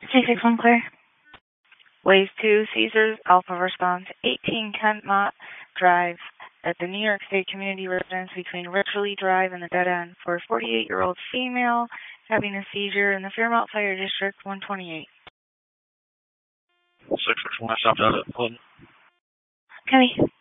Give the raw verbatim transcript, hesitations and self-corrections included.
C six one clear. Wave two, Caesars, Alpha response, eighteen Kent Mott Drive at the New York State Community Residence between Richley Drive and the Dead End for a forty-eight-year-old female having a seizure in the Fairmount Fire District, one twenty-eight. six six one, I stopped out at one. Copy.